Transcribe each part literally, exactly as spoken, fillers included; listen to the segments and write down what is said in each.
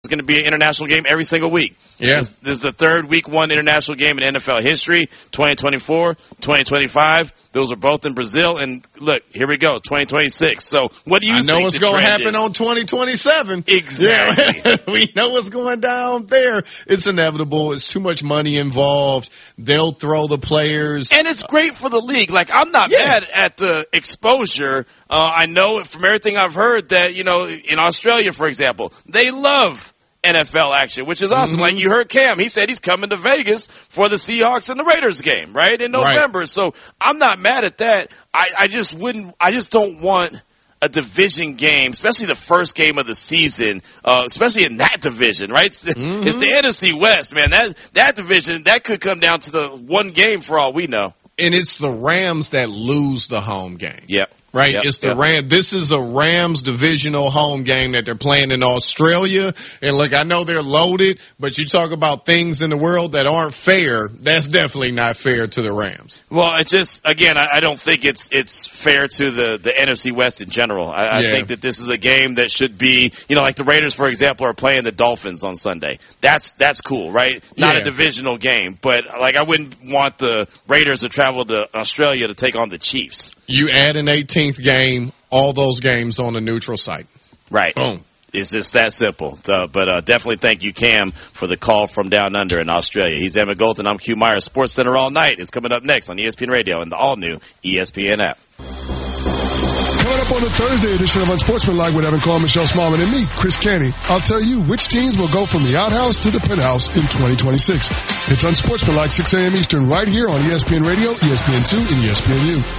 going to be an international game every single week. Yeah. This, this is the third week one international game in N F L history, twenty twenty-four, twenty twenty-five. Those are both in Brazil. And look, here we go, twenty twenty-six. So what do you I think know what's going to happen is? on twenty twenty-seven. Exactly. Yeah. We know what's going down there. It's inevitable. It's too much money involved. They'll throw the players. And it's great for the league. Like, I'm not Yeah. mad at the exposure. Uh, I know from everything I've heard that, you know, in Australia, for example, they love N F L action, which is awesome. Mm-hmm. Like you heard Cam, he said he's coming to Vegas for the Seahawks and the Raiders game, right, in November. Right. So I'm not mad at that. I, I just wouldn't, I just don't want a division game, especially the first game of the season, uh, especially in that division, right? It's, mm-hmm. it's the N F C West, man. That, that division, that could come down to the one game for all we know. And it's the Rams that lose the home game. Yep. Right? Yep, It's the yep. Ram. This is a Rams divisional home game that they're playing in Australia. And look, I know they're loaded, but you talk about things in the world that aren't fair. That's definitely not fair to the Rams. Well, it's just, again, I, I don't think it's it's fair to the, the N F C West in general. I, I Yeah. think that this is a game that should be, you know, like the Raiders, for example, are playing the Dolphins on Sunday. That's that's cool, right? Not Yeah. a divisional game, but like I wouldn't want the Raiders to travel to Australia to take on the Chiefs. You add an eighteenth game, all those games on a neutral site. Right. Boom. It's just that simple. Uh, but uh, definitely thank you, Cam, for the call from down under in Australia. He's Emmett Golden. I'm Q Meyer. Sports Center All Night is coming up next on E S P N Radio and the all-new E S P N app. Coming up on the Thursday edition of Unsportsmanlike with Evan Cole, Michelle Smallman, and me, Chris Canty, I'll tell you which teams will go from the outhouse to the penthouse in twenty twenty-six. It's Unsportsmanlike, six a.m. Eastern, right here on E S P N Radio, E S P N two, and E S P N U.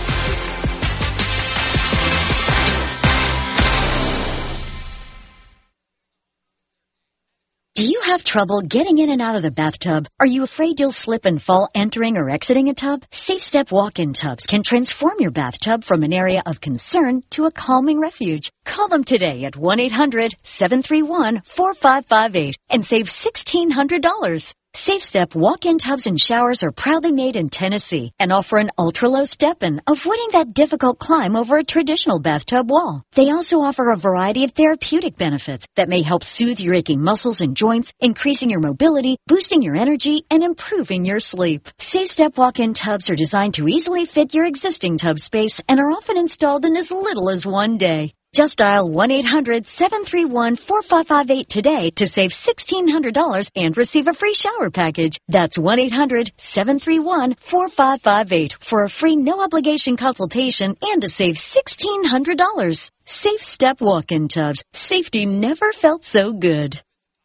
Do you have trouble getting in and out of the bathtub? Are you afraid you'll slip and fall entering or exiting a tub? Safe Step walk-in tubs can transform your bathtub from an area of concern to a calming refuge. Call them today at one eight hundred seven three one four five five eight and save sixteen hundred dollars. Safe Step walk-in tubs and showers are proudly made in Tennessee and offer an ultra-low step-in, avoiding that difficult climb over a traditional bathtub wall. They also offer a variety of therapeutic benefits that may help soothe your aching muscles and joints, increasing your mobility, boosting your energy, and improving your sleep. Safe Step walk-in tubs are designed to easily fit your existing tub space and are often installed in as little as one day. Just dial one eight hundred seven three one four five five eight today to save sixteen hundred dollars and receive a free shower package. That's one eight hundred seven three one four five five eight for a free no-obligation consultation and to save sixteen hundred dollars. Safe Step walk-in tubs. Safety never felt so good.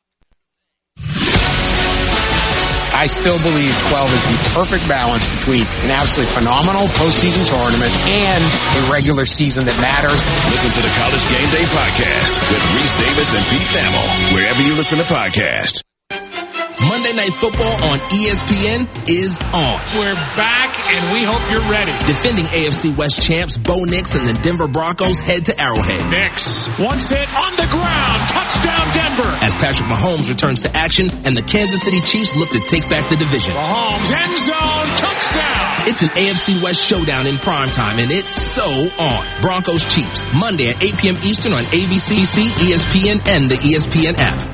I still believe twelve is the perfect balance between an absolutely phenomenal postseason tournament and a regular season that matters. Listen to the College Game Day Podcast with Reese Davis and Pete Thamel, wherever you listen to podcasts. Monday Night Football on E S P N is on. We're back, and we hope you're ready. Defending A F C West champs Bo Nix and the Denver Broncos head to Arrowhead. Nix, once hit on the ground, touchdown Denver. As Patrick Mahomes returns to action and the Kansas City Chiefs look to take back the division. Mahomes, end zone, touchdown. It's an A F C West showdown in primetime, and it's so on. Broncos Chiefs, Monday at eight p.m. Eastern on A B C, E S P N, and the E S P N app.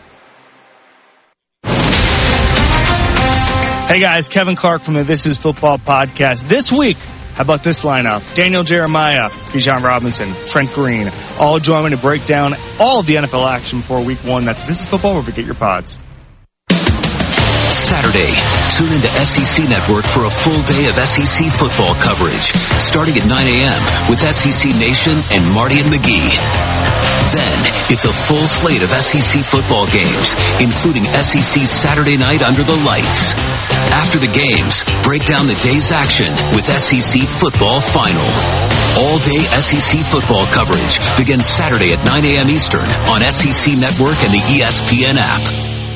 Hey guys, Kevin Clark from the This Is Football podcast. This week, how about this lineup? Daniel Jeremiah, Bijan Robinson, Trent Green, all join me to break down all of the N F L action for week one. That's This Is Football, wherever you get your pods. Saturday, tune into S E C Network for a full day of S E C football coverage, starting at nine a.m. with S E C Nation and Marty and McGee. Then, it's a full slate of S E C football games, including S E C Saturday Night Under the Lights. After the games, break down the day's action with S E C Football Final. All-day S E C football coverage begins Saturday at nine a.m. Eastern on S E C Network and the E S P N app.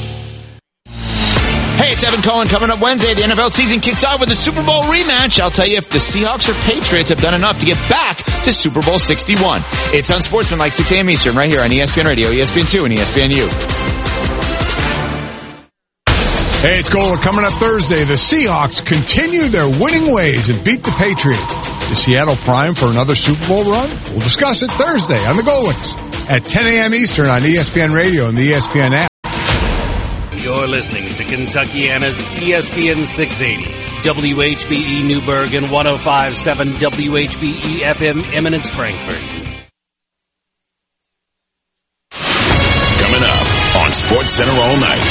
Hey, it's Evan Cohen. Coming up Wednesday, the N F L season kicks off with a Super Bowl rematch. I'll tell you if the Seahawks or Patriots have done enough to get back to Super Bowl sixty-one. It's Unsportsmanlike, six a.m. Eastern, right here on E S P N Radio, E S P N two, and E S P N U. Hey, it's Gola. Coming up Thursday, the Seahawks continue their winning ways and beat the Patriots. Is Seattle primed for another Super Bowl run? We'll discuss it Thursday on the Golix. at ten a.m. Eastern on E S P N Radio and the E S P N app. You're listening to Kentuckiana's E S P N six eighty, W H B E Newburgh and one oh five point seven W H B E F M Eminence Frankfurt. Coming up on SportsCenter all night.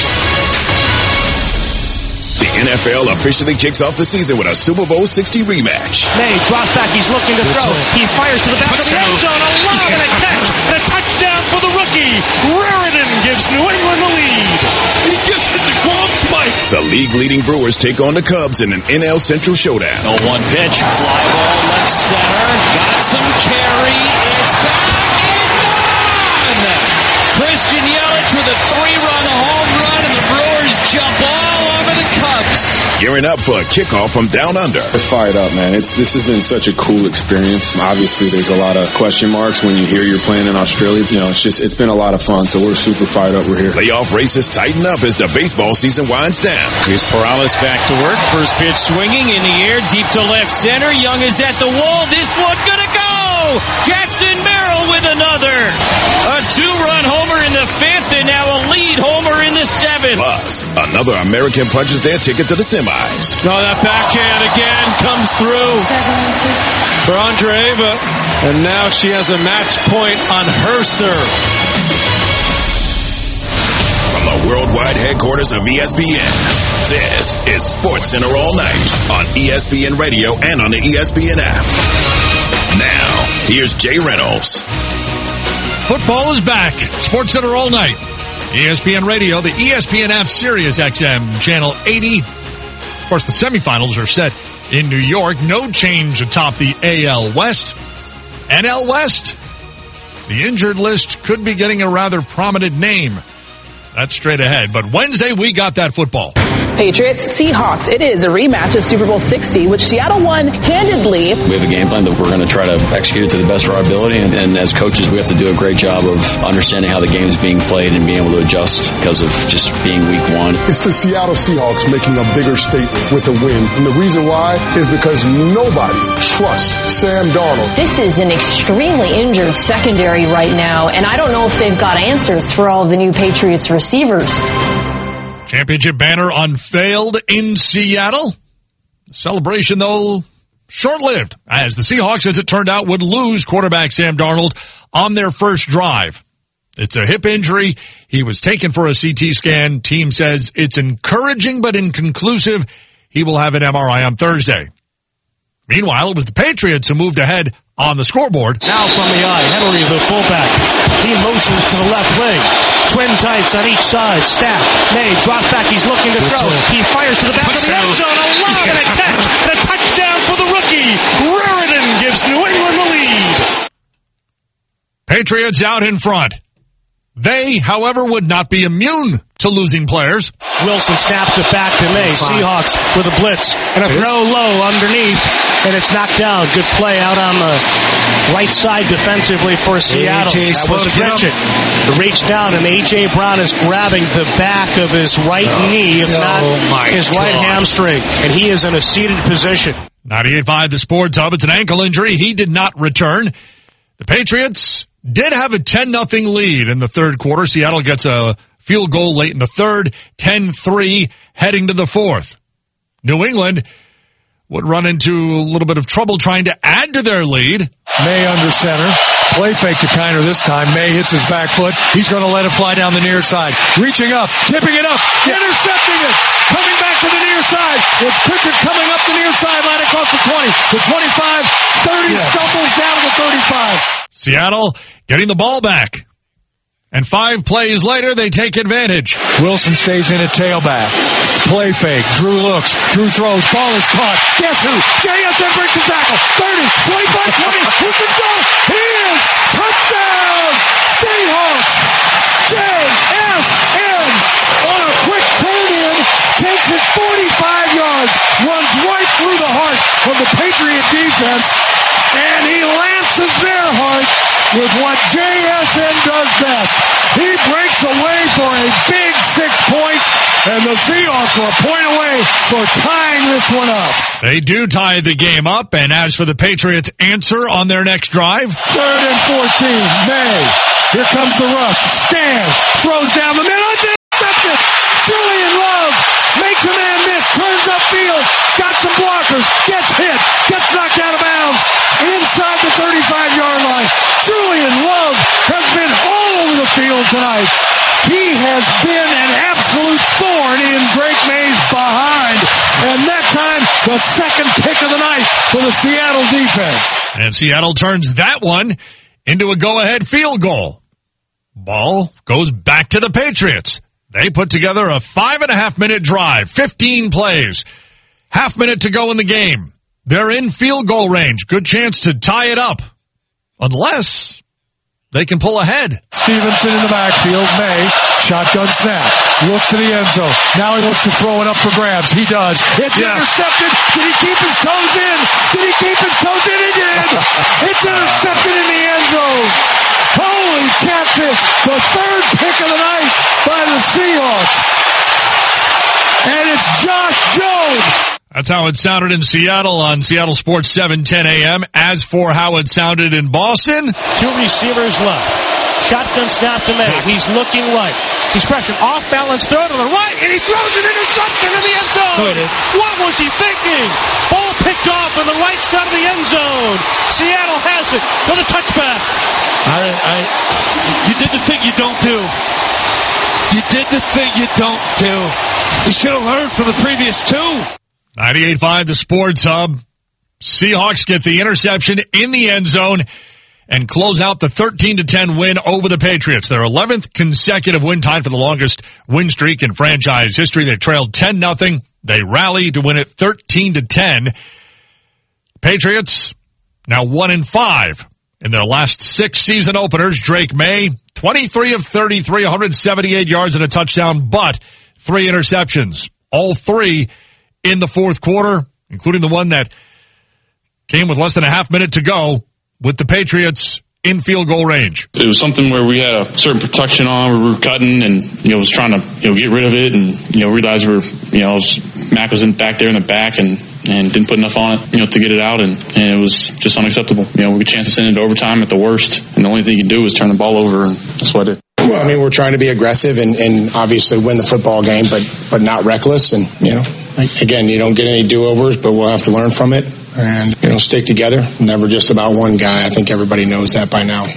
The N F L officially kicks off the season with a Super Bowl sixty rematch. May drops back. He's looking to throw. He fires to the back of the end zone. A long and a catch. And a touchdown for the rookie. Raritan gives New England the lead. He gets it to Guam Spike. The league-leading Brewers take on the Cubs in an N L Central showdown. oh one pitch. Fly ball left center. Got some carry. It's back and gone. Christian Yelich with a three-run home run, and the Brewers jump all over the Cubs. Gearing up for a kickoff from down under. We're fired up, man. It's This has been such a cool experience. Obviously, there's a lot of question marks when you hear you're playing in Australia. You know, it's just, it's been a lot of fun, so we're super fired up. We're here. Playoff races tighten up as the baseball season winds down. Here's Perales back to work. First pitch swinging in the air, deep to left center. Young is at the wall. This one gonna go! Jackson Merrill with another. A two-run homer in the fifth, and now a lead homer in the seventh. Plus, another American punches their ticket to the semis. No, that backhand again comes through for Andreeva, and now she has a match point on her serve. From the worldwide headquarters of E S P N, this is SportsCenter all night on E S P N Radio and on the E S P N app. Now, here's Jay Reynolds. Football is back. SportsCenter all night. E S P N Radio, the E S P N app, Sirius X M, channel eighty. Of course, the semifinals are set in New York. No change atop the A L West. N L West, the injured list could be getting a rather prominent name. That's straight ahead. But Wednesday, we got that football. Patriots, Seahawks. It is a rematch of Super Bowl sixty, which Seattle won handedly. We have a game plan that we're going to try to execute it to the best of our ability. And, and as coaches, we have to do a great job of understanding how the game is being played and being able to adjust because of just being week one. It's the Seattle Seahawks making a bigger statement with a win. And the reason why is because nobody trusts Sam Darnold. This is an extremely injured secondary right now, and I don't know if they've got answers for all the new Patriots receivers. Championship banner unveiled in Seattle. The celebration, though, short-lived, as the Seahawks, as it turned out, would lose quarterback Sam Darnold on their first drive. It's a hip injury. He was taken for a C T scan. Team says it's encouraging but inconclusive. He will have an M R I on Thursday. Meanwhile, it was the Patriots who moved ahead on the scoreboard. Now from the eye, Henry, the fullback. He motions to the left wing. Twin tights on each side. Snap. May drops back. He's looking to throw. He fires to the back of the end zone. A long and a catch. And a touchdown for the rookie. Raritan gives New England the lead. Patriots out in front. They, however, would not be immune to losing players. Wilson snaps it back to May. Seahawks with a blitz and a throw low underneath, and it's knocked down. Good play out on the right side defensively for Seattle. That was Pritchett. Reached down, and A J. Brown is grabbing the back of his right knee, if not his right hamstring, and he is in a seated position. ninety-eight point five The Sports Hub. It's an ankle injury. He did not return. The Patriots did have a ten nothing lead in the third quarter. Seattle gets a field goal late in the third, ten three heading to the fourth. New England would run into a little bit of trouble trying to add to their lead. May under center. Play fake to Kiner this time. May hits his back foot. He's going to let it fly down the near side. Reaching up, tipping it up, intercepting it. Coming back to the near side. It's Pritchett coming up the near sideline across the twenty, the twenty-five, thirty, yes. Stumbles down to the thirty-five. Seattle getting the ball back. And five plays later, they take advantage. Wilson stays in at tailback. Play fake. Drew looks. Drew throws. Ball is caught. Guess who? J S N breaks the tackle. thirty, twenty-five, twenty. Who can go? He is. Touchdown! Seahawks! J S N on a quick turn-in. Takes it forty-five yards. Runs right through the heart of the Patriot defense. And he lances their heart with what J S N does best. He breaks away for a big six points, and the Seahawks are a point away for tying this one up. They do tie the game up, and as for the Patriots' answer on their next drive? Third and fourteen, May Here comes the rush. Stands. Throws down the middle. Intercepted. Julian Love makes a man miss. Turns upfield. Got some blockers. Gets hit. Gets knocked out of bounds. Inside the thirty-five-yard line. Julian Love has been all over the field tonight. He has been an absolute thorn in Drake May's behind. And that time, the second pick of the night for the Seattle defense. And Seattle turns that one into a go-ahead field goal. Ball goes back to the Patriots. They put together a five and a half minute drive, fifteen plays, half minute to go in the game. They're in field goal range. Good chance to tie it up. Unless they can pull ahead. Stevenson in the backfield. May. Shotgun snap. Looks to the end zone. Now he looks to throw it up for grabs. He does. It's yes. intercepted. Did he keep his toes in? Did he keep his toes in? He did. It's intercepted in the end zone. Holy catfish. The third pick of the night by the Seahawks. And it's Josh Jobe. That's how it sounded in Seattle on Seattle Sports seven ten a.m. As for how it sounded in Boston, two receivers left. Shotgun snap to May. He's looking right. He's pressured. Off balance throw to the right, and he throws an interception in the end zone. What was he thinking? Ball picked off on the right side of the end zone. Seattle has it for the touchback. I, I, you did the thing you don't do. You did the thing you don't do. You should have learned from the previous two. ninety-eight point five, the Sports Hub. Seahawks get the interception in the end zone and close out the thirteen to ten win over the Patriots. Their eleventh consecutive win, tied for the longest win streak in franchise history. They trailed ten nothing. They rally to win it thirteen to ten. Patriots now one and five in their last six season openers. Drake May, twenty-three of thirty-three, one hundred seventy-eight yards and a touchdown, but three interceptions. All three in the fourth quarter, including the one that came with less than a half minute to go with the Patriots in field goal range. It was something where we had a certain protection on, we were cutting and, you know, was trying to, you know, get rid of it and, you know, realized we were, you know, was, Mac was in back there in the back and, and didn't put enough on it, you know, to get it out, and, and it was just unacceptable. You know, we had a chance to send it to overtime at the worst, and the only thing you can do is turn the ball over, and that's what I did. Well, I mean, we're trying to be aggressive and, and obviously win the football game, but, but not reckless. And, you know, again, you don't get any do-overs, but we'll have to learn from it and, you know, stick together. Never just about one guy. I think everybody knows that by now.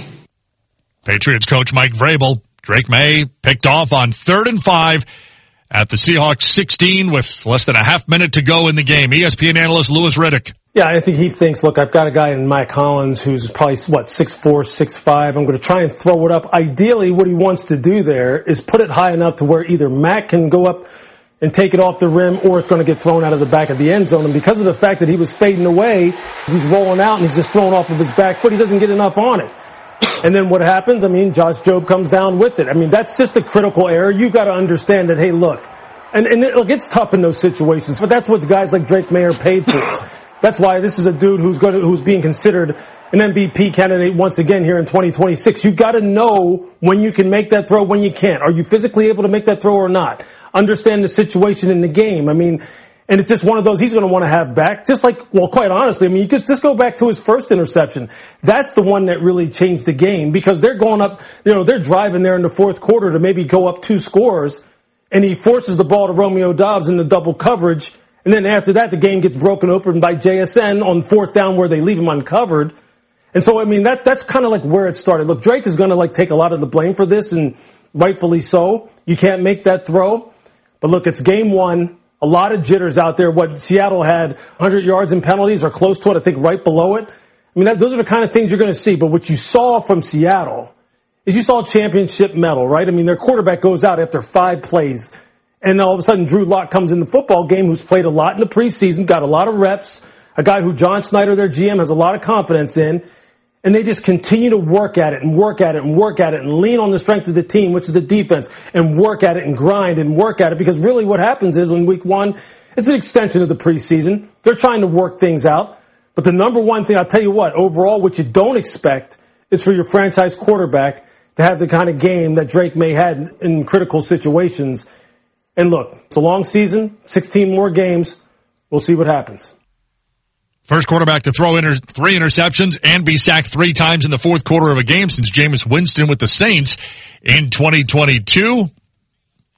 Patriots coach Mike Vrabel. Drake May picked off on third and five at the Seahawks sixteen with less than a half minute to go in the game. E S P N analyst Louis Riddick. Yeah, I think he thinks, look, I've got a guy in Mike Collins who's probably, what, six four, six five. I'm going to try and throw it up. Ideally, what he wants to do there is put it high enough to where either Mac can go up and take it off the rim, or it's going to get thrown out of the back of the end zone. And because of the fact that he was fading away, he's rolling out and he's just throwing off of his back foot, he doesn't get enough on it. And then what happens? I mean, Josh Jobe comes down with it. I mean, that's just a critical error. You've got to understand that, hey, look, and, and it, look, it's tough in those situations, but that's what the guys like Drake May are paid for. That's why this is a dude who's going to, who's being considered an M V P candidate once again here in twenty twenty-six. You've got to know when you can make that throw, when you can't. Are you physically able to make that throw or not? Understand the situation in the game. I mean, and it's just one of those he's going to want to have back. Just like, well, quite honestly, I mean, you just, just go back to his first interception. That's the one that really changed the game because they're going up, you know, they're driving there in the fourth quarter to maybe go up two scores, and he forces the ball to Romeo Doubs in the double coverage. And then after that, the game gets broken open by J S N on fourth down where they leave him uncovered. And so, I mean, that that's kind of like where it started. Look, Drake is going to like take a lot of the blame for this, and rightfully so. You can't make that throw. But look, it's game one. A lot of jitters out there. What Seattle had, one hundred yards in penalties or close to it, I think right below it. I mean, that, those are the kind of things you're going to see. But what you saw from Seattle is you saw championship mettle, right? I mean, their quarterback goes out after five plays. And all of a sudden, Drew Lock comes in the football game, who's played a lot in the preseason, got a lot of reps, a guy who John Snyder, their G M, has a lot of confidence in. And they just continue to work at it and work at it and work at it and lean on the strength of the team, which is the defense, and work at it and grind and work at it. Because really what happens is in week one, it's an extension of the preseason. They're trying to work things out. But the number one thing, I'll tell you what, overall, what you don't expect is for your franchise quarterback to have the kind of game that Drake May had in critical situations. And look, it's a long season, sixteen more games. We'll see what happens. First quarterback to throw inter- three interceptions and be sacked three times in the fourth quarter of a game since Jameis Winston with the Saints in twenty twenty-two.